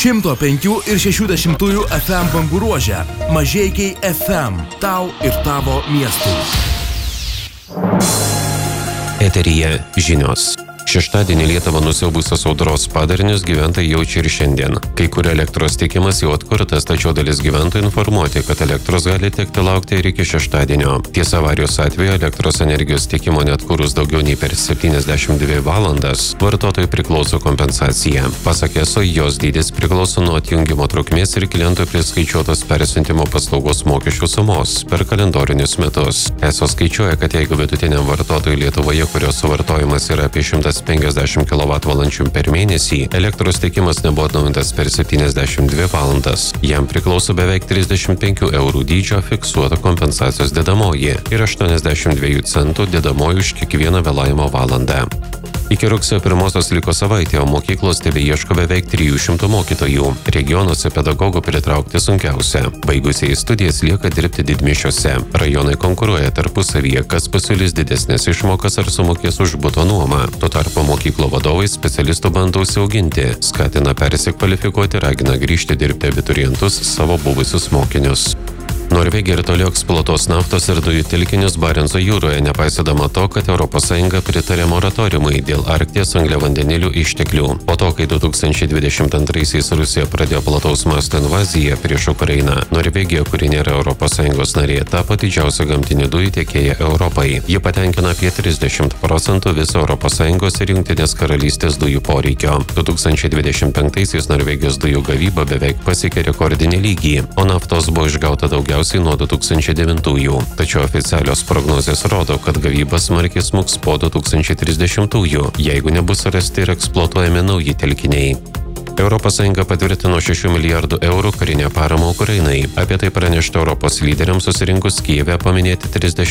105 ir 60 FM bangų ruože. Mažeikiai FM. Tau ir tavo miestui. Eteryje žinios. Šeštadienį Lietuvą nusiaubusios audros padarinius gyventojai jaučia ir šiandien. Kai kur elektros tiekimas jau atkurtas, tačiau dalis gyventojų informuoti, kad elektros gali tekti laukti ir iki šeštadienio. Tiesa, avarijos atveju elektros energijos tiekimo neatkūrus daugiau nei per 72 valandas, vartotojui priklauso kompensacija. Pasak ESO, jos dydis priklauso nuo atjungimo trukmės ir klientui priskaičiuotos persiuntimo paslaugos mokesčių sumos per kalendorinius metus. ESO skaičiuoja, kad jeigu vidutiniam vartotojui Lietuvoje, kurios suvartojimas yra apie 150 kWh per mėnesį, elektros tiekimas nebuvo atnaujintas per 72 valandas. Jam priklauso beveik 35 eurų dydžio fiksuota kompensacijos dedamoji ir 82 centų dedamoji už kiekvieną vėlavimo valandą. Iki rugsėjo 1 liko savaitė, o mokyklos tebeieško beveik 300 mokytojų. Regionuose pedagogų pritraukti sunkiausia. Baigusieji studijas lieka dirbti didmiesčiuose. Rajonai konkuruoja tarpusavyje, kas pasiūlys didesnės išmokas ar sumokės už buto nuomą. Tuo tarpu mokyklo vadovai specialistų bando užsiauginti, skatina persikvalifikuoti, ragina grįžti dirbti abiturientus, savo buvusius mokinius. Norvegija ir toliau eksploatuos naftos ir dujų telkinius Barenco jūroje, nepaisydama to, kad ES pritarė moratoriumui dėl Arkties angliavandenilių išteklių. Po to, kai 2022-aisiais Rusija pradėjo plataus masto invaziją prieš Ukrainą, Norvegija, kuri nėra ES narė, tapo didžiausia gamtinių dujų tiekėja Europai. Ji patenkina apie 30% viso ES ir Jungtinės karalystės dujų poreikio. 2025-aisiais Norvegijos dujų gavyba beveik pasiekė rekordinį lygį, o naftos buvo išgauta daugiausiai nuo 2009-ųjų. Tačiau oficialios prognozės rodo, kad gavyba smarkiai smuks po 2030-ųjų, jeigu nebus rasti ir eksploatuojami nauji telkiniai. ES patvirtino 6 milijardų eurų karinę paramą Ukrainai. Apie tai pranešta Europos lyderiams susirinkus Kijeve paminėti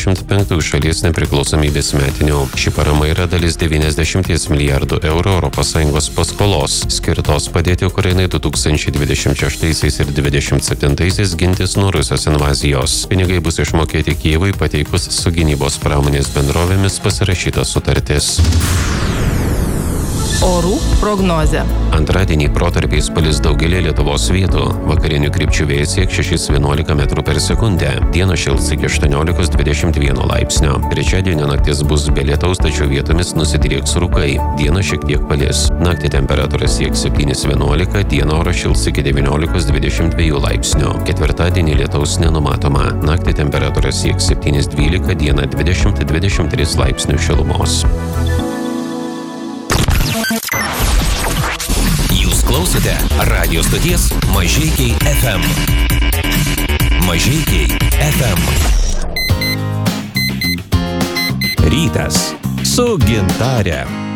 35 šalies nepriklausomybės metinių. Ši parama yra dalis 90 milijardų eurų ES paskolos, skirtos padėti Ukrainai 2026 ir 2027 gintis nuo Rusijos invazijos. Pinigai bus išmokėti Kijevui pateikus su gynybos pramonės bendrovėmis pasirašytas sutartis. Orų prognozė. Antradienį protarpiais palis daugelį Lietuvos vietų. Vakarinių krypčių vėjas sieks 6–11 metrų per sekundę. Dieną šils iki 18–21 laipsnio. Trečiadienio naktis bus be lietaus, tačiau vietomis nusidrieks rūkai. Dieną šiek tiek palis. Naktį temperatūra sieks 7–11, dieną oras šils iki 19–22 laipsnio. Ketvirtadienį lietaus nenumatoma. Naktį temperatūra sieks 7–12, dieną 20–23 laipsnių šilumos. Jūs klausote radio stoties Mažeikiai FM. Mažeikiai FM. Rytas su Gintare.